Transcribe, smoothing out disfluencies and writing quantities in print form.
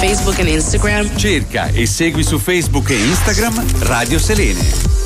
Facebook and Instagram. Cerca e segui su Facebook e Instagram Radio Selene.